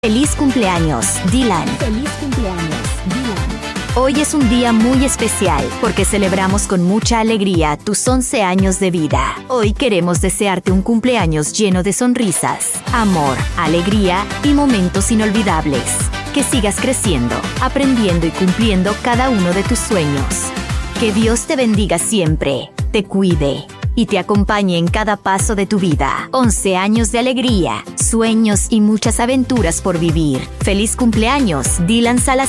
Feliz cumpleaños, Dylan. Feliz cumpleaños, Dylan. Hoy es un día muy especial porque celebramos con mucha alegría tus 11 años de vida. Hoy queremos desearte un cumpleaños lleno de sonrisas, amor, alegría y momentos inolvidables. Que sigas creciendo, aprendiendo y cumpliendo cada uno de tus sueños. Que Dios te bendiga siempre, te cuide y te acompañe en cada paso de tu vida. 11 años de alegría, sueños y muchas aventuras por vivir. Feliz cumpleaños, Dylan Salazar.